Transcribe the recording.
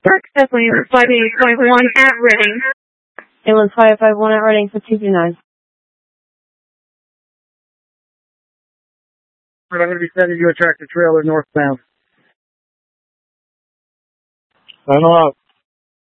Park Stephanie 58.1 at Reading. Ambulance 551 at Reading for 229. I'm going to be sending you a tractor trailer northbound. I know.